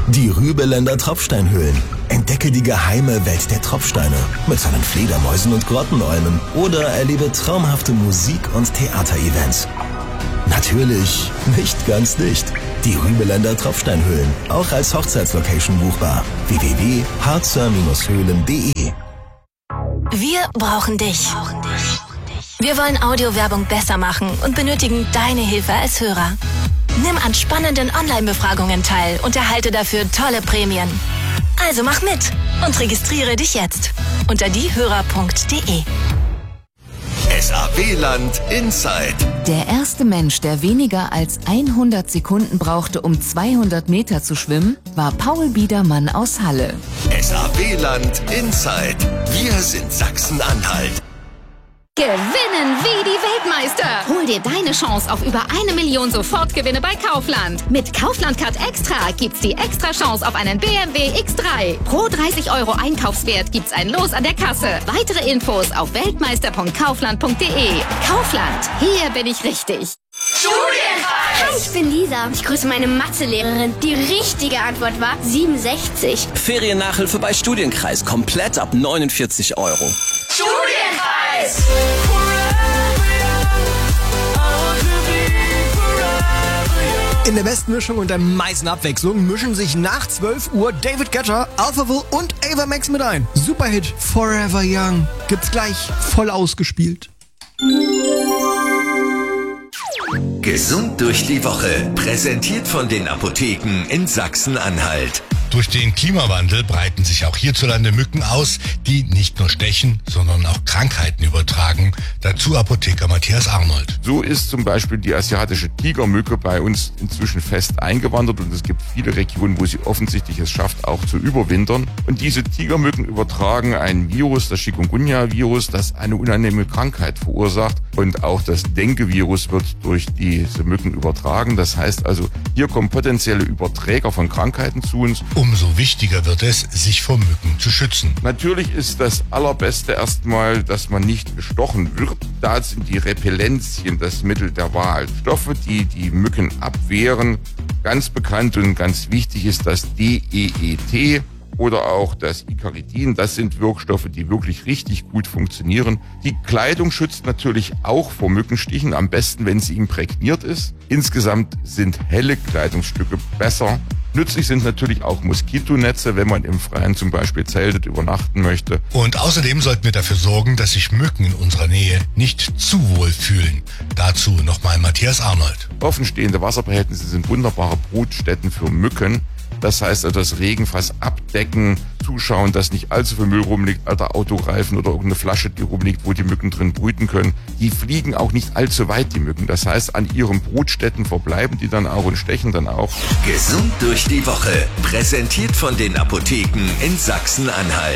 Die Rübeländer Tropfsteinhöhlen. Entdecke die geheime Welt der Tropfsteine mit seinen Fledermäusen und Grottenolmen oder erlebe traumhafte Musik- und Theaterevents. Natürlich nicht ganz dicht. Die Rübeländer Tropfsteinhöhlen, auch als Hochzeitslocation buchbar. www.harzer-höhlen.de. Wir brauchen dich. Wir wollen Audiowerbung besser machen und benötigen deine Hilfe als Hörer. Nimm an spannenden Online-Befragungen teil und erhalte dafür tolle Prämien. Also mach mit und registriere dich jetzt unter diehörer.de. SAW-Land Inside. Der erste Mensch, der weniger als 100 Sekunden brauchte, um 200 Meter zu schwimmen, war Paul Biedermann aus Halle. SAW-Land Inside. Wir sind Sachsen-Anhalt. Gewinnen wie die Weltmeister! Hol dir deine Chance auf über 1 Million Sofortgewinne bei Kaufland. Mit Kaufland Card Extra gibt's die extra Chance auf einen BMW X3. Pro 30 € Einkaufswert gibt's ein Los an der Kasse. Weitere Infos auf weltmeister.kaufland.de. Kaufland, hier bin ich richtig. Studienreis! Hi, ich bin Lisa. Ich grüße meine Mathelehrerin. Die richtige Antwort war 67. Feriennachhilfe bei Studienkreis. Komplett ab 49 €. Studienreis! In der besten Mischung und der meisten Abwechslung mischen sich nach 12 Uhr David Guetta, Alphaville und Ava Max mit ein. Superhit Forever Young gibt's gleich voll ausgespielt. Gesund durch die Woche. Präsentiert von den Apotheken in Sachsen-Anhalt. Durch den Klimawandel breiten sich auch hierzulande Mücken aus, die nicht nur stechen, sondern auch Krankheiten übertragen. Dazu Apotheker Matthias Arnold. So ist zum Beispiel die asiatische Tigermücke bei uns inzwischen fest eingewandert und es gibt viele Regionen, wo sie offensichtlich es schafft, auch zu überwintern. Und diese Tigermücken übertragen ein Virus, das Chikungunya-Virus, das eine unangenehme Krankheit verursacht. Und auch das Dengue-Virus wird durch diese Mücken übertragen. Das heißt also, hier kommen potenzielle Überträger von Krankheiten zu uns. Umso wichtiger wird es, sich vor Mücken zu schützen. Natürlich ist das Allerbeste erstmal, dass man nicht gestochen wird. Da sind die Repellenzien das Mittel der Wahl. Stoffe, die die Mücken abwehren. Ganz bekannt und ganz wichtig ist das DEET oder auch das Icaridin. Das sind Wirkstoffe, die wirklich richtig gut funktionieren. Die Kleidung schützt natürlich auch vor Mückenstichen, am besten, wenn sie imprägniert ist. Insgesamt sind helle Kleidungsstücke besser. Nützlich sind natürlich auch Moskitonetze, wenn man im Freien zum Beispiel zeltet, übernachten möchte. Und außerdem sollten wir dafür sorgen, dass sich Mücken in unserer Nähe nicht zu wohl fühlen. Dazu nochmal Matthias Arnold. Offenstehende Wasserbehältnisse sind wunderbare Brutstätten für Mücken. Das heißt also das Regenfass abdecken, zuschauen, dass nicht allzu viel Müll rumliegt, alter Autoreifen oder irgendeine Flasche, die rumliegt, wo die Mücken drin brüten können. Die fliegen auch nicht allzu weit, die Mücken. Das heißt, an ihren Brutstätten verbleiben die dann auch und stechen dann auch. Gesund durch die Woche. Präsentiert von den Apotheken in Sachsen-Anhalt.